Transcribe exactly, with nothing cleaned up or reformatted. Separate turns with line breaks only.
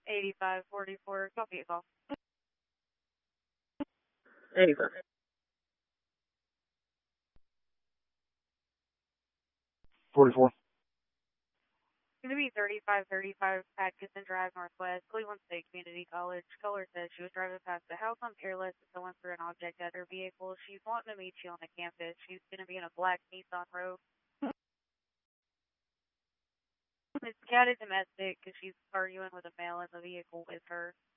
eighty-five forty-four, copy a call.
eighty-five. forty-four.
Going to be thirty-five thirty-five Atkinson Drive Northwest, Cleveland State Community College. Caller says she was driving past the house on Peerless and someone threw an object at her vehicle. She's wanting to meet you on the campus. She's going to be in a black Nissan Rogue. It's catted domestic because she's arguing with a male in the vehicle with her.